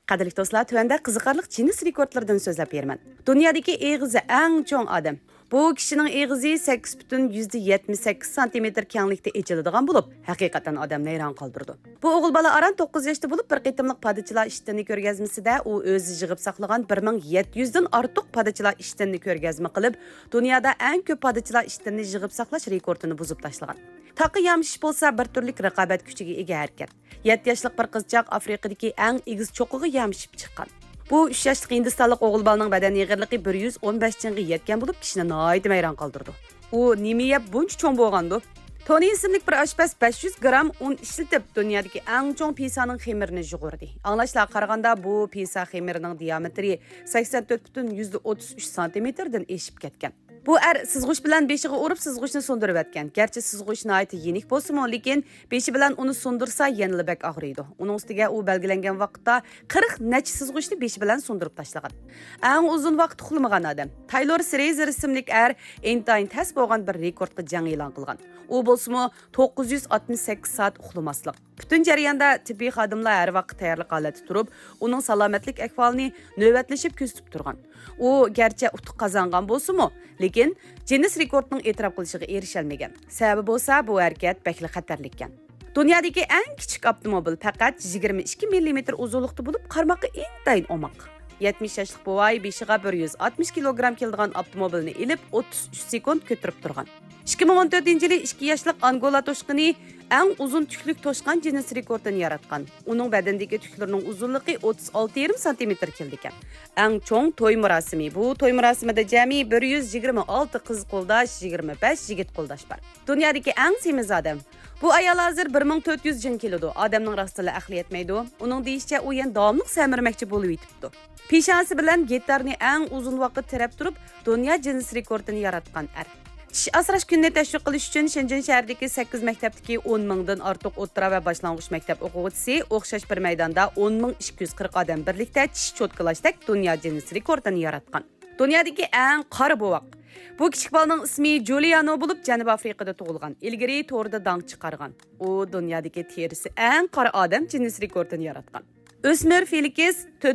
Qadrli do'stlar, tövəndə qiziqarlıq Guinness rekordlardan so'zlab beraman. Dunyodagi eg'izi eng cho'ng odam. Bu kishining eg'izi 8,78 cm kenglikda echiladigan bo'lib, haqiqatan odamni hayron qoldirdi. Bu o'g'il bola aran 9 yoshda bo'lib, bir qitimliq padachilar ishtinni ko'rgazmasida u o'zi yig'ib saqlagan 1700 dan ortiq padachilar ishtinni ko'rgazma qilib, dunyoda eng ko'p padachilar ishtinni yig'ib saqlash rekordini buzib tashlagan. Taqi yamshish bo'lsa bir turlik raqobat kuchiga ega harakat. 7 yoshlik bir qizchaq Afrikadagi eng egiz cho'qiga yamshib chiqqan. Bu 3 yoshlik Hindistonlik o'g'il bolaning badan yig'irligi 115 chinga yetgan bo'lib, kishini nihoyat hayron qoldirdi. U nima yeb buncha cho'ng bo'lgandi? Tony ismli bir oshpaz 500 gram un ishlatib, dunyodagi eng cho'ng pisaning xemirini yug'urdi. Anglashlarga qaraganda bu pisa xemirining diametri 84,33 cm dan eshib ketgan. Bu sizg'ish bilan beshiga urib sizg'ishni so'ndirib atgan. Garchi sizg'ish nihoyat yenik bo'lsa-mu, lekin beshi bilan uni so'ndirsa yanada bak og'riydi. Uning ustiga u belgilangan vaqtda 40 necha sizg'ishni beshi bilan so'ndirib tashlagan. Eng uzun vaqt uxlamagan odam Taylor Fraser ismli intayin tas bo'lgan bir rekordga jang e'lon qilgan. U bo'lsa-mu 968 soat uxlamaslik. Butun jarayonda tibbiy xodimlar har vaqt tayyorlik holatida turib, uning salomatlik ahvolini navbatlashib kuzatib turgan. U garchi utuq qozongan bo'lsa-mu, lekin Guinness rekordining e'tirof qilishiga erisha olmagan. Sababi bo'lsa, bu harakat bakli xatarlik ekan. Dunyodagi eng kichik avtomobil faqat 22 mm uzunlikda bo'lib, qarmoqqa intayin omoq. 70 yoshlik bovoy beshiga 160 kilogramm keladigan avtomobilni ilib 33 sekund ko'tarib turgan. 2014-yili 2 yoshlik Angola toshqini eng uzun tukluk toshqan Guinness rekordini yaratgan. Uning badandagi tuklarining uzunligi 36,5 cm keldi ekan. Eng cho'ng to'y marosimi. Bu to'y marosimida jami 126 qiz qo'ldash, 25 yigit qo'ldash bor. Dunyodagi eng semiz odam. Bu ayol hozir 1400 jin keladi. Odamning rostila aqli yetmaydi. Uning deyishicha, u yana davomli samirmoqchi bo'lib yetibdi. Peshonasi bilan gitarni eng uzun vaqt tirab turib, dunyo Guinness rekordini yaratgan Tish asrash kunini tashviq qilish uchun Shenzhen shahridagi 8 maktabdagi 10 mingdan ortiq o'rta va boshlang'ich maktab o'quvchisi o'xshash bir maydonda 10,240 odam birlikda tish cho'tkalashdak dunyo Guinness rekordini yaratgan. Dunyodagi eng qari bovoq. Bu kichik bolaning ismi Giuliano bo'lib, Janubiy Afrikada tug'ilgan. Ilgari to'rda dong chiqargan. U dunyodagi terisi eng qari odam Guinness rekordini yaratgan. O'smir Felix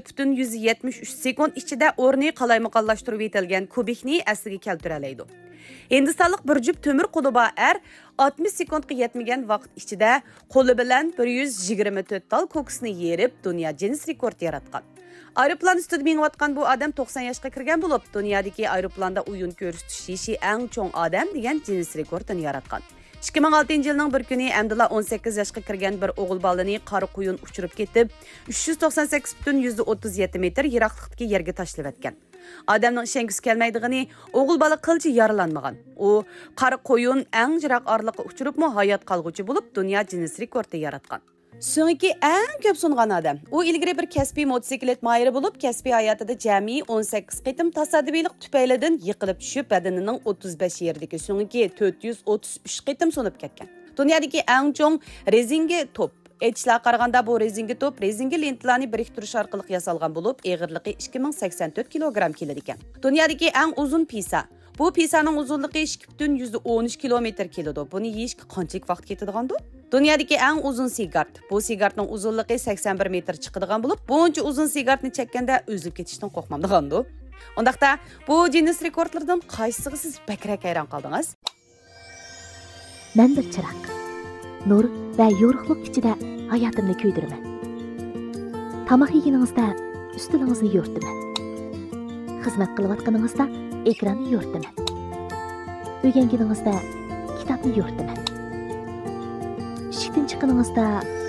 4,73 sekund ichida o'rni qalaymaqonlashtirib yetilgan kubikni asliga keltira oladi. Hindistonlik bir jup temir qo'li bor 60 sekundga yetmagan vaqt ichida qo'li bilan 124 tal kokusni yerib, dunyo Guinness rekord yaratgan. Aeroplan ustida minayotgan bu odam 90 yoshga kirgan bo'lib, dunyodagi aeroplanda o'yin ko'rsatish eng cho'ng odam degan Guinness rekordini yaratgan. 2006-yilning bir kuni Amdullah 18 yoshga kirgan bir o'g'il bolani qora quyun uchirib ketib, 398,37 metr yiroqlikdagi yerga tashlab etgan. Odamning ishongisi kelmaydigini, o'g'il bola qilchi yaralanmagan. U qora quyun eng yiroq orliqqa uchiribmi hayot qolg'uchi bo'lib, dunyo Guinness rekordini yaratgan. So'nggi eng ko'p sungan odam. U ilgari bir kasbiy motosiklet mayri bo'lib, kasbiy hayotida jami 18 qitim tasodifiylik tufaylidan yiqilib tushib, badanining 35 yerdagi so'nggi 433 qitim sunib ketgan. Dunyodagi eng cho'ng rezinga top. Aytishlarga qaraganda bu rezinga top rezinga lentalarni biriktirish orqali yasalgan bo'lib, eg'irligi 2084 kilogramm keladi ekan. Dunyodagi eng uzun pisa. Bu pisaning uzunligi 2,13 kilometr keladi. Buni yeyishga qanchalik vaqt ketadigandu? Dunyodagi eng uzun sigart. Bu sigartning uzunligi 81 metr chiqadigan bo'lib, buncha uzun sigartni chekkanda o'zib ketishdan qo'rqmamdigandu. Undaqda bu Guinness rekordlaridan qaysisiga siz bakrak hayron qoldingiz? Men bir chiroq. Nur va yorug'lik ichida hayotimni kuydiraman. Tamoq yeganingizda ustilingizni yo'rtaman. Xizmat qilayotganingizda ekranni yo'rtaman. O'rganganingizda kitobni yo'rtaman. Ishdan chiqqaningizda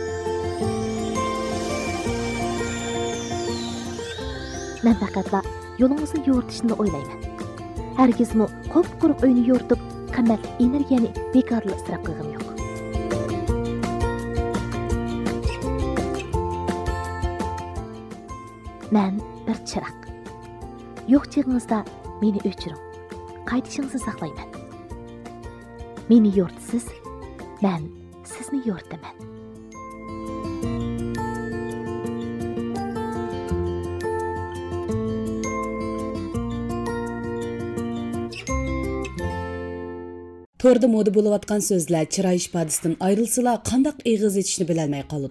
men faqatla yo'lingizni yo'rtishni o'ylayman. Hargizmi qop-quruq uyni yo'rtib, qimmat energiyani bekorli isrof qilgim yo'q. Men bir chiroq. Yo'q chig'ingizda meni o'chiring. Qaytishingizni saqlayman. Meni yo'rtisiz, men sizni yo'rtaman. To'rda moda bo'layotgan so'zlar chiroy ifodasidan ayrilsalar, qandoq eg'iz etishni bilolmay qoladi.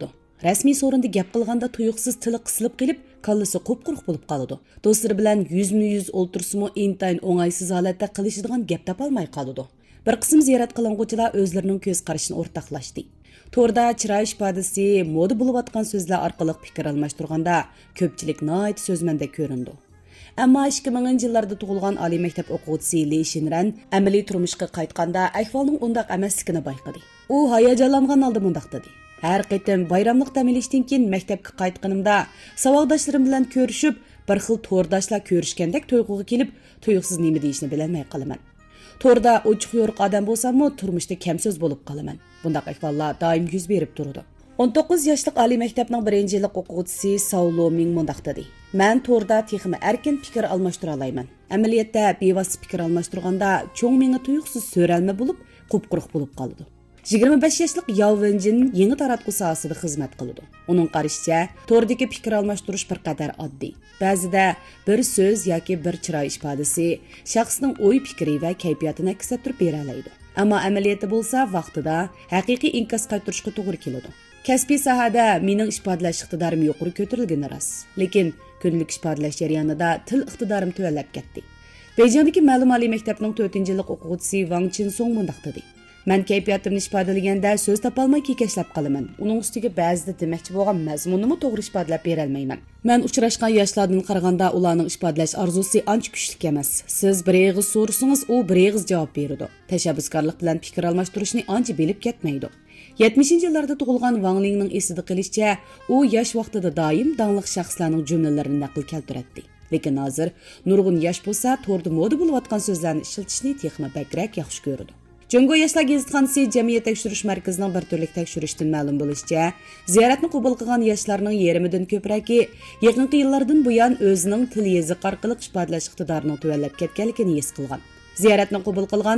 Rasmiy so'rinda gap qilganda tuyuqsiz tili qisilib kelib, kallasi qop-quruq bo'lib qoladi. Do'stlari bilan yuzma-yuz o'ltirsimi intayin o'ng'aysiz holatda qilishadigan gap topolmay qoladi. Bir qism ziyorat qilinguvchilar o'zlarining ko'z qarashini o'rtoqlashdi. To'rda chiroy ifodasi, moda bo'lib atgan so'zlar orqali fikr almashtirganda ko'pchilik nihoyat so'zmanda ko'rindi. Ammo 2000-yillarda tug'ilgan oliy maktab o'quvchisi Li Shinran amaliy turmushga qaytganda ahvolning undaq emasligini bayqadi. U hayajonlangan holda mundaq dedi: "Har qitim bayramlik dam olishdan keyin maktabga qaytganimda savodoshlarim bilan ko'rishib, bir xil to'rdoshlar ko'rishgandek tuyg'uga kelib, tuyuqsiz nima deyishni bilolmay qolaman. To'rda ochiq yo'riq odam bo'lsam-mu, turmushda kamso'z bo'lib qolaman. Bundaq ahvollar doim yuz berib turadi." 19 yoshlik oliy maktabning 1-yillik o'quvchisi Saulo Ming mundaq dedi: "Men to'rda texmi erkin fikr almashtira olmayman. Amaliyotda bevosita fikr almashtirganda cho'ng menga tuyuqsiz so'ralma bo'lib, qop-quruq bo'lib qoladi." 25 yoshlik Yao Wenjin yangi taratqu sohasida xizmat qiladi. Uning qarashicha, to'rdagi fikr almashtirish bir qadar oddiy. Ba'zida bir so'z yoki bir chiroy ifodasi shaxsning o'y-fikri va kayfiyatini aks ettirib bera oladi. Ammo amaliyotda bo'lsa, vaqtida haqiqiy inkos qaytarishga to'g'ri keladi. Kasbiy sohada mening ifodalash iqtidorim yuqori ko'tarilgani rost, lekin kunlik ifodalash jarayonida til iqtidorim tuvanlab ketdi. Beijingdagi ma'lum oliy maktabning 4-yillik o'quvchisi Wang Chinsong mundaq dedi: "Men kayfiyatimni ifodalaganda so'z topolmay kekashlab qolaman. Uning ustiga ba'zida demoqchi bo'lgan mazmunimni to'g'ri ifodalab bera olmayman. Men uchrashgan yoshlardan qaraganda ularning ifodalash orzusi ancha kuchli emas. Siz bir og'iz so'rasangiz, u bir og'iz javob beradi. Tashabbuskorlik bilan fikr almashtirishni ancha bilib ketmaydi." 70-yillarda tug'ilgan Wang Lingning esida qilishicha, u yosh vaqtida doim dangliq shaxslarning jumlalarini naql keltiradi. Lekin hozir nurg'un yosh bo'lsa, to'rda moda bo'lib atgan so'zlarni ishlatishni texnik bakrak yaxshi ko'radi. Jungo yoshlar gazetxonasi jamiyat tekshirish markazining bir turlik tekshirishdan ma'lum bo'lishicha, ziyoratni qabul qilgan yoshlarning yarmidan ko'pragi yaqinqi yillardan buyon o'zining til yoziq orqali ifodalash iqtidorini tuvanlab ketganligini his qilgan. Ziyoratni qabul qilgan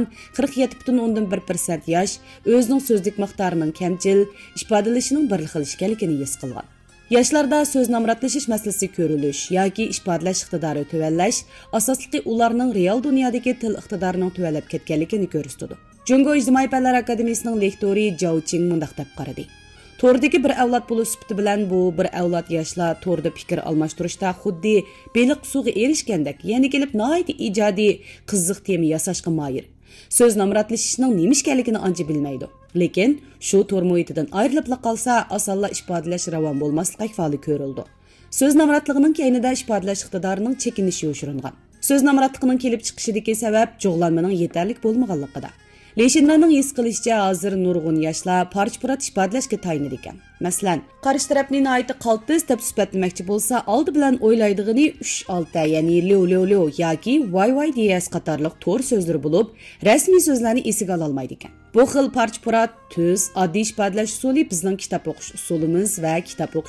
47,1% yosh o'zining so'zlik miqdorining kamchil, ifodalashining bir xil ekanligini his qilgan. Yoshlarda so'z namratlashish masalasi ko'rilish yoki ifodalash iqtidori tuvanlash asosligi ularning real dunyodagi til iqtidorining tuvanlab ketganligini ko'rsatadi. Jungo ijtimoiy fanlar akademiyasining lektori Zhao Qing mundaq deb qaradi: "To'rdagi bir avlod bo'lish sifati bilan bu bir avlod yoshlar to'rda fikr almashtirishda xuddi beliq suvga erishgandek, yana kelib nihoyat ijodiy, qiziq tema yasashga moyil. So'z namratlashishining nima ekanligini ancha bilmaydi. Lekin shu to'r muhitidan ayrilib qolsa, osonla ifodalash ravon bo'lmasligi ahvoli ko'rildi. So'z namratligining keyinida ifodalash iqtidorining chekinishi yoshiringan. So'z namratligining kelib chiqishidagi sabab jug'lanmaning yetarli bo'lmaganligida. Leşinlarning his qilishicha, hozir nurg'un yoshlar parcha-purat ifodalashga tayinli ekan. Masalan, qarshi tarafni nihoyat qaltis deb sifatlamoqchi bo'lsa, oldi bilan o'ylaydigini 3-6, ya'ni lo yoki voy deyas qatorliq to'r so'zlar bo'lib, rasmiy so'zlarni esiga ololmaydi ekan. Bu xil parcha-purat, tuz, oddiy ifodalash usuli bizning kitob o'qish usulimiz va kitob